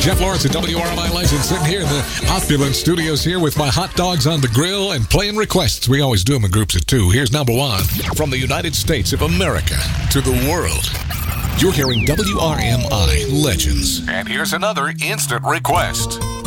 Jeff Lawrence at WRMI Legends, sitting here in the opulent studios here with my hot dogs on the grill and playing requests. We always do them in groups of two. Here's number one. From the United States of America to the world, you're hearing WRMI Legends. And here's another instant request.